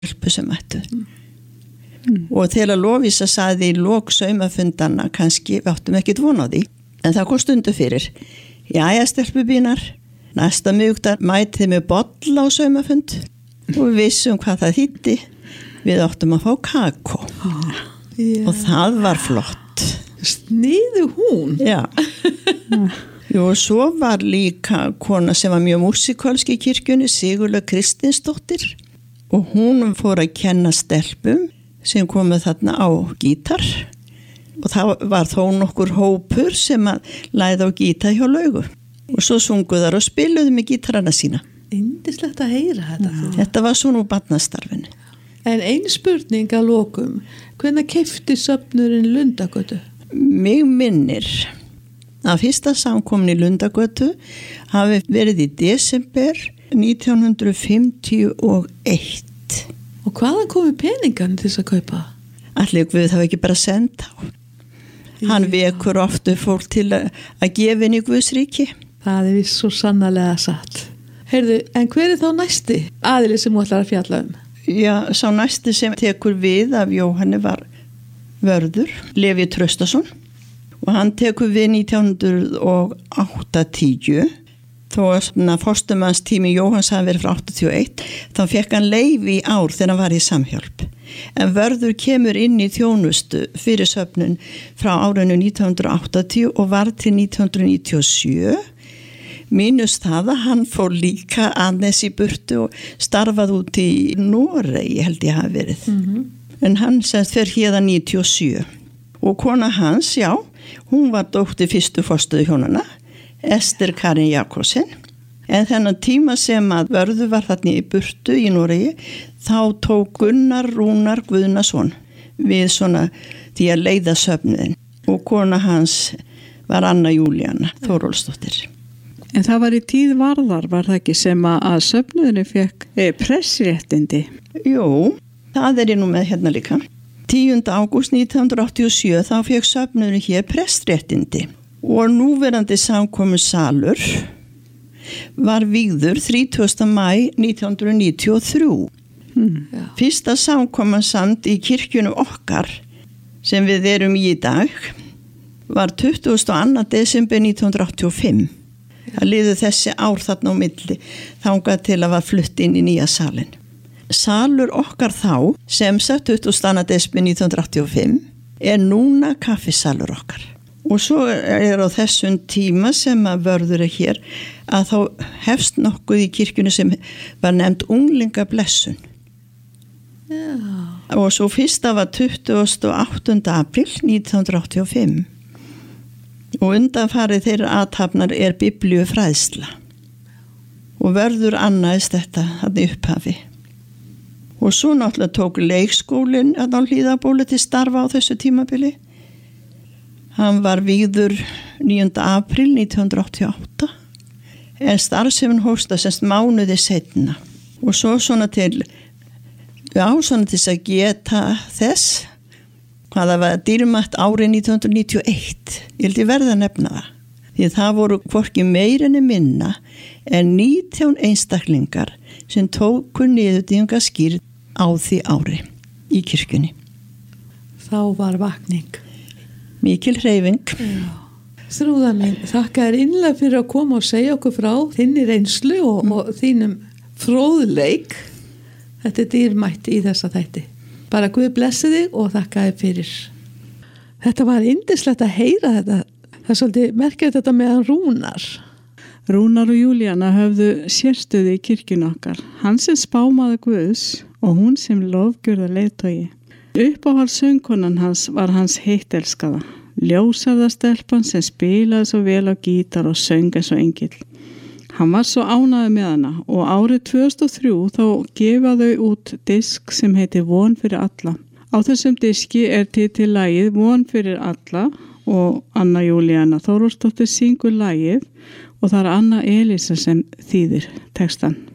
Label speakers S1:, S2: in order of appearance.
S1: stelpu sem ættu. Og þegar Lovísa sagði í lok saumafundanna, kannski við áttum ekkert von á því, en það kom stundu fyrir. Jæja, stelpubínar, næsta miðvikudag mætið með bolla á saumafund og við vissum hvað það þýddi. Við áttum að fá kakó. Og það var flott.
S2: Sniðu hún.
S1: Já. Jú, og svo var líka kona sem var mjög músikalsk í kirkjunni, Sigurlaug Kristinsdóttir, og hún fór að kenna stelpum sem komið þarna á gítar, og það var þó nokkur hópur sem að læða á gítar hjá Laugu, og svo sungu þar og spiluðu með gítarana sína.
S2: Yndislegt að heyra þetta.
S1: Þetta var svona úr barnastarfinu.
S2: En ein spurning að lokum, hvenær keypti söfnurinn Lundagötu?
S1: Mig minnir að fyrsta samkomin í Lundagötu hafi verið í desember 1951.
S2: Og hvaðan komu peningan til þess að kaupa?
S1: Allir Guð hafa ekki bara senda á. Hann vekur ofta fólk til að gefa inn í Guðs ríki.
S2: Það er víst svo sannarlega satt. Heyrðu, en hver er þá næsti aðili sem þú ætlar að fjalla um?
S1: Já, sá næsti sem tekur við af Jóhanni var vörður, Leví Traustason, og hann tekur við 1980. Þó að forstumans tími Jóhanns hafi verið frá 81, þá fekk hann leyfi í ár þegar hann var í Samhjálp. En vörður kemur inn í þjónustu fyrir söfnun frá árinu 1980 og var til 1997. Mínus það að hann fór líka aðeins í burtu og starfað út í Noregi, held ég hafi verið. En hann semst fer hérðan 97. Og kona hans, já, hún var dóttir fyrstu forstöðu hjónanna, Ester Karin Jakobsen, en þennan tíma sem að vörður var þarna í burtu í Noregi, þá tók Gunnar Rúnar Guðnason við svona því að leiða söfnuðin, og kona hans var Anna Júlíana Þórólfsdóttir.
S3: En það var í tíð Varðar, var það ekki, sem að söfnuðinu fekk pressréttindi?
S1: Jú, það er ég nú með hérna líka. 10. ágúst 1987 þá fekk söfnuðinu hér pressréttindi. Og núverandi samkomu salur var vígður 30. maí 1993. Fyrsta samkoman samt í kirkjunum okkar sem við erum í dag var 22. desember 1985. Það liðu þessi ár þarna á milli þangað til að var flutt inn í nýja salin. Salur okkar þá sem sagt 22. desember 1985 er núna kaffisalur okkar. Og svo er á þessum tíma sem að vörður er hér að þá hefst nokkuð í kirkjunni sem var nefnt unglingablessun.
S2: Já.
S1: Og svo fyrsta var 28. apríl 1985. Og undanfarið þeirra athafnar er biblíufræðsla. Og vörður annaðist þetta að upphafi. Og svo náttúrulega tók leikskólinn að á Hlíðarbóli til starfa á þessu tímabili. Hann var vígður 9. apríl 1988, en starfsemin hófst semst mánuði seinna. Og svo svona til þess að geta þess hvað það var dýrmætt árið 1991. Ég held ég verða að nefna það. Því það voru hvorki meira en minna en 19 einstaklingar sem tóku niðurdýfingaskírn á því ári í kirkjunni.
S2: Þá var vakning.
S1: Mikil hreyfing.
S2: Þrúða mín, þakka þér innlega fyrir að koma og segja okkur frá þinni reynslu og þínum fróðleik. Þetta er dýrmætt í þessa þætti. Bara Guð blessi þig og þakka þér fyrir. Þetta var yndislegt að heyra þetta. Það er svolítið merkilegt þetta meðan Rúnar.
S3: Rúnar og Júlíana höfðu sérstöðu í kirkjun okkar. Hann sem spámaði Guðs og hún sem lofgjörða leiðtogi. Uppáhaldssöngkonan hans var hans heittelskaða, ljósarðastelpan sem spilaði svo vel á gítar og söng eins og engill. Hann var svo ánægður með hana og árið 2003 þá gefa þau út disk sem heitir Von fyrir alla. Á þessum diski er titillagið Von fyrir alla og Anna Júlíana Þórólfsdóttir syngur lagið og það er Anna Elísa sem þýðir textan.